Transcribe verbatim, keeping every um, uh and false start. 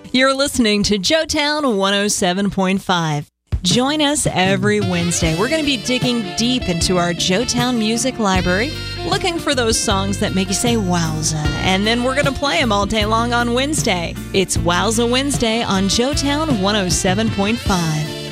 You're listening to Joetown one oh seven point five. Join us every Wednesday. We're going to be digging deep into our Joetown Music Library, looking for those songs that make you say wowza, and then we're going to play them all day long on Wednesday. It's Wowza Wednesday on Joetown one oh seven point five.